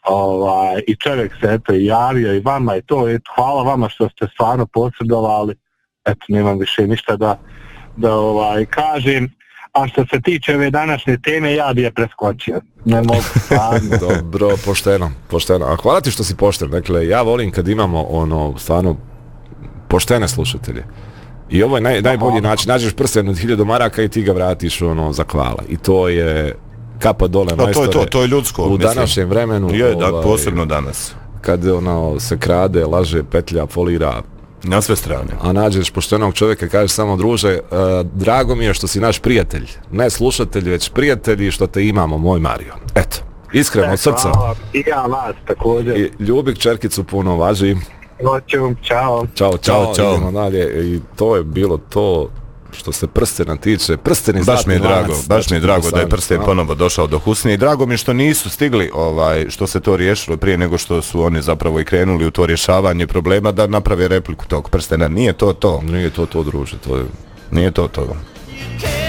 I čovjek se eto i javio i vama i to, i hvala vama što ste stvarno posredovali, eto nemam više ništa da kažem, a što se tiče ove današnje teme ja bi je preskočio, ne mogu stvarno. Dobro, pošteno, a hvala ti što si pošten, dakle ja volim kad imamo stvarno poštene slušatelje. I ovo je najbolji način, nađeš prsten od 1000 maraka i ti ga vratiš za hvala. I to je kapa dole majstore. To je ljudsko. U današnjem vremenu. Je, posebno danas. Kad se krade, laže, petlja, folira. Na sve strane. A nađeš poštenog čovjeka i kažeš samo druže, drago mi je što si naš prijatelj. Ne slušatelj, već prijatelj i što te imamo, moj Mario. Eto, iskreno od srca. Hvala, i ja vas također. I ljubi kćerkicu puno, važi. Noću, čao. Ćao. Idemo dalje. I to je bilo to što se prstena tiče. Prsteni baš mi je drago da je prsten ponovo došao do Husnije i drago mi je što nisu stigli što se to riješilo prije nego što su oni zapravo i krenuli u to rješavanje problema da naprave repliku tog prstena. Nije to. Nije to druže, to je... Nije to.